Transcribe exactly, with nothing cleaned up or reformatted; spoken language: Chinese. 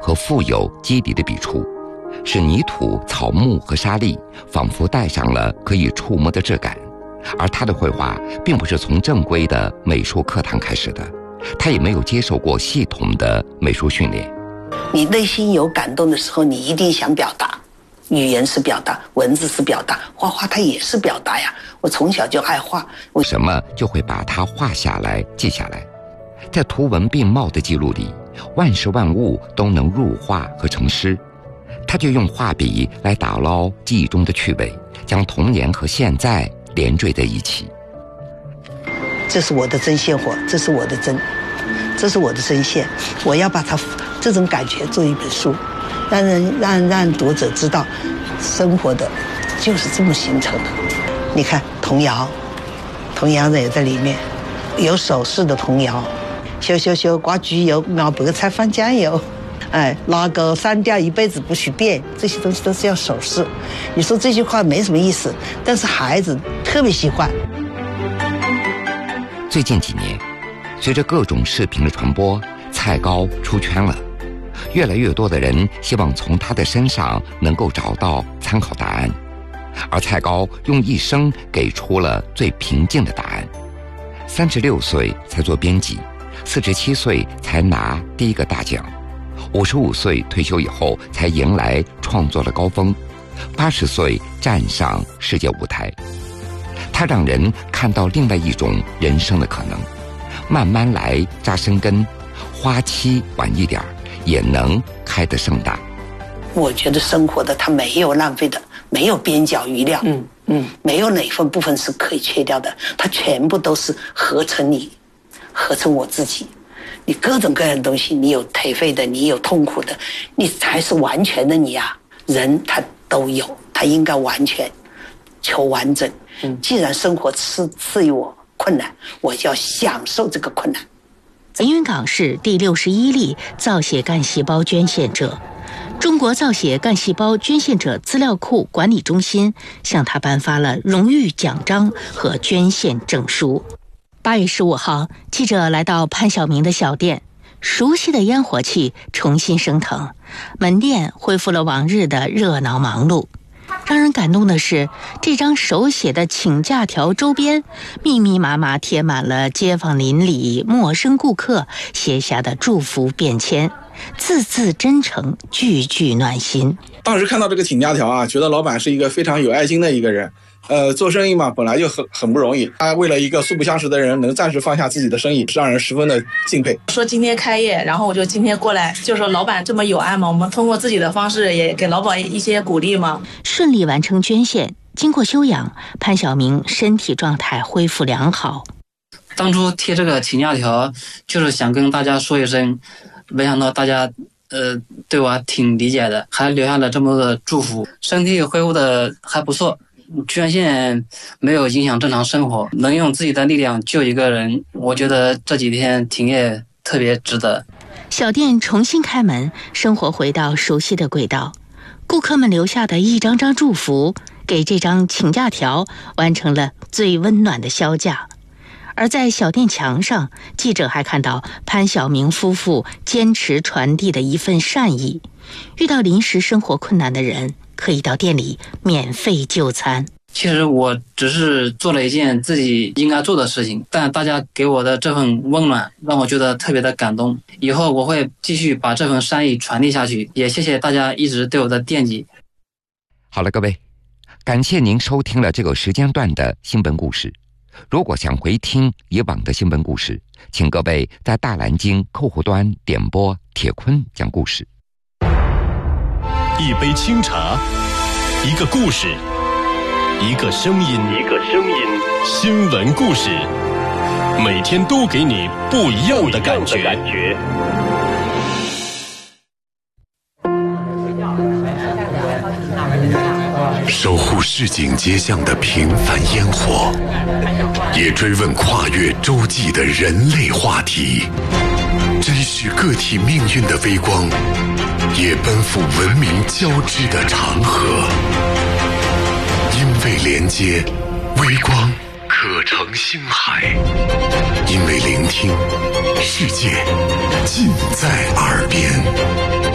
和富有肌理的笔触，使泥土、草木和沙粒仿佛带上了可以触摸的质感。而他的绘画并不是从正规的美术课堂开始的，他也没有接受过系统的美术训练。 你内心有感动的时候，你一定想表达，语言是表达，文字是表达，画画它也是表达呀。我从小就爱画， 为什么就会把它画下来、记下来？在图文并茂的记录里，万事万物都能入画和成诗。他就用画笔来打捞记忆中的趣味，将童年和现在连缀在一起。 这是我的针线活，这是我的针，这是我的针线，我要把它这种感觉做一本书，让人让让读者知道，生活的就是这么形成的。你看童谣，童谣也在里面，有手势的童谣，羞羞羞刮菊油，苗白菜放酱油，哎，拉个三调一辈子不许变，这些东西都是要手势。你说这句话没什么意思，但是孩子特别喜欢。 最近几年，随着各种视频的传播，蔡高出圈了，越来越多的人希望从他的身上能够找到参考答案，而蔡高用一生给出了最平静的答案。三十六岁才做编辑，四十七岁才拿第一个大奖，五十五岁退休以后才迎来创作的高峰，八十岁站上世界舞台。他让人看到另外一种人生的可能，慢慢来扎生根，花期晚一点也能开得盛大。 我觉得生活的它没有浪费的，没有边角余料，嗯嗯，没有哪份部分是可以切掉的，它全部都是合成你，合成我自己。你各种各样的东西，你有颓废的，你有痛苦的，你才是完全的你啊！人他都有，他应该完全求完整。嗯，既然生活赐赐予我困难，我就要享受这个困难。 连云港是第六十一例造血干细胞捐献者，中国造血干细胞捐献者资料库管理中心向他颁发了荣誉奖章和捐献证书。八月十五号，记者来到潘晓明的小店，熟悉的烟火气重新升腾，门店恢复了往日的热闹忙碌。让人感动的是，这张手写的请假条周边密密麻麻贴满了街坊邻里、陌生顾客写下的祝福便签，字字真诚，句句暖心。 当时看到这个请假条啊，觉得老板是一个非常有爱心的一个人。呃，做生意嘛，本来就很很不容易。他为了一个素不相识的人，能暂时放下自己的生意，是让人十分的敬佩。 说今天开业，然后我就今天过来，就说老板这么有爱嘛，我们通过自己的方式也给老板一些鼓励嘛。 顺利完成捐献，经过休养，潘晓明身体状态恢复良好。 当初贴这个请假条，就是想跟大家说一声，没想到大家呃对我还挺理解的，还留下了这么多的祝福，身体恢复的还不错。捐献没有影响正常生活，能用自己的力量救一个人，我觉得这几天停业特别值得。 小店重新开门，生活回到熟悉的轨道，顾客们留下的一张张祝福，给这张请假条完成了最温暖的销价。而在小店墙上，记者还看到潘晓明夫妇坚持传递的一份善意，遇到临时生活困难的人，可以到店里免费就餐。 其实我只是做了一件自己应该做的事情，但大家给我的这份温暖让我觉得特别的感动。以后我会继续把这份善意传递下去，也谢谢大家一直对我的惦记。 好了，各位，感谢您收听了这个时间段的新闻故事。如果想回听以往的新闻故事，请各位在大蓝鲸客户端点播铁坤讲故事。 一杯清茶，一个故事，一个声音，一个声音，新闻故事，每天都给你不一样的感觉。 守护市井街巷的平凡烟火，也追问跨越洲际的人类话题，珍视个体命运的微光，也奔赴文明交织的长河。因为连接，微光可成星海；因为聆听，世界尽在耳边。